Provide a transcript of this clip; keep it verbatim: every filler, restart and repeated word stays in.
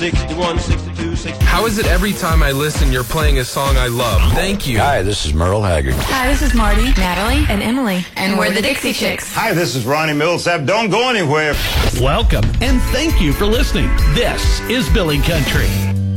sixty-one, sixty-two, sixty-three. How is it every time I listen you're playing a song I love? Thank you. Hi, this is Merle Haggard. Hi, this is Marty, Natalie, and Emily. And we're the Dixie Chicks. Hi, this is Ronnie Millsap. Don't go anywhere. Welcome, and thank you for listening. This is Billy Country.